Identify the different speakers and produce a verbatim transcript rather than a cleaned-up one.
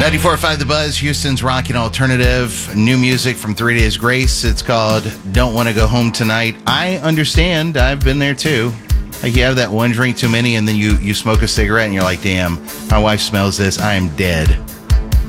Speaker 1: ninety-four point five The Buzz, Houston's rocking alternative. New music from Three Days Grace. It's called Don't Want to Go Home Tonight. I understand. I've been there too. Like you have that one drink too many and then you, you smoke a cigarette and you're like, damn, my wife smells this. I am dead.